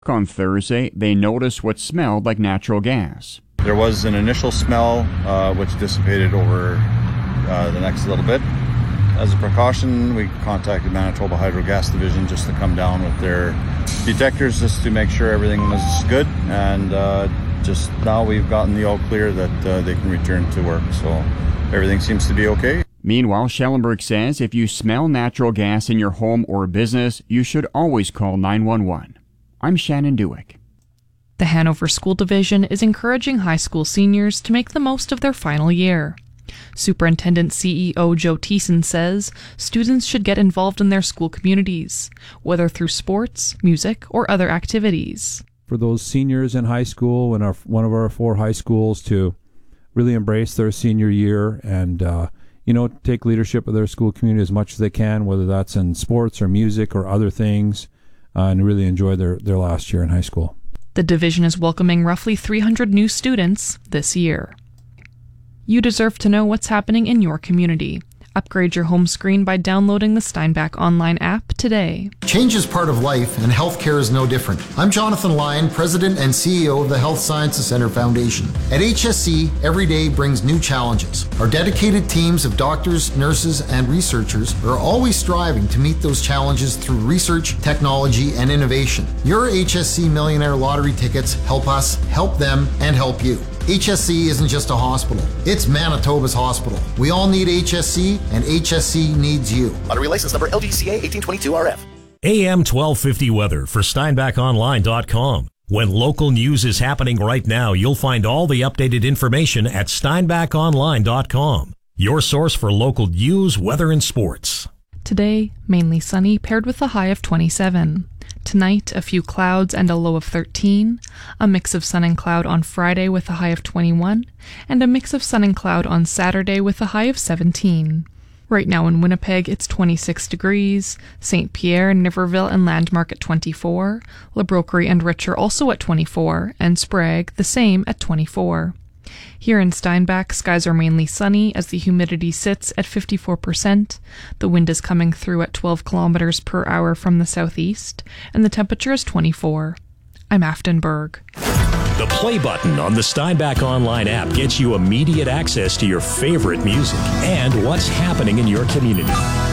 On Thursday, they noticed what smelled like natural gas. There was an initial smell which dissipated over the next little bit. As a precaution, we contacted Manitoba Hydro Gas Division just to come down with their detectors just to make sure everything was good. And just now we've gotten the all clear that they can return to work. So everything seems to be okay. Meanwhile, Schellenberg says if you smell natural gas in your home or business, you should always call 911. I'm Shannon Dewick. The Hanover School Division is encouraging high school seniors to make the most of their final year. Superintendent CEO Joe Thiessen says students should get involved in their school communities, whether through sports, music, or other activities. For those seniors in high school and one of our 4 high schools to really embrace their senior year and take leadership of their school community as much as they can, whether that's in sports or music or other things, and really enjoy their last year in high school. The division is welcoming roughly 300 new students this year. You deserve to know what's happening in your community. Upgrade your home screen by downloading the Steinbach Online app today. Change is part of life, and healthcare is no different. I'm Jonathan Lyon, President and CEO of the Health Sciences Center Foundation. At HSC, every day brings new challenges. Our dedicated teams of doctors, nurses, and researchers are always striving to meet those challenges through research, technology, and innovation. Your HSC Millionaire Lottery tickets help us, help them, and help you. HSC isn't just a hospital. It's Manitoba's hospital. We all need HSC, and HSC needs you. Lottery license number LGCA 1822RF. AM 1250 weather for SteinbachOnline.com. When local news is happening right now, you'll find all the updated information at SteinbachOnline.com. Your source for local news, weather, and sports. Today, mainly sunny, paired with a high of 27. Tonight, a few clouds and a low of 13, a mix of sun and cloud on Friday with a high of 21, and a mix of sun and cloud on Saturday with a high of 17. Right now in Winnipeg, it's 26 degrees, St. Pierre, Niverville, and Landmark at 24, La Broquerie and Richer also at 24, and Sprague the same at 24. Here in Steinbach, skies are mainly sunny as the humidity sits at 54%. The wind is coming through at 12 kilometers per hour from the southeast, and the temperature is 24. I'm Aftenberg. The play button on the Steinbach Online app gets you immediate access to your favorite music and what's happening in your community.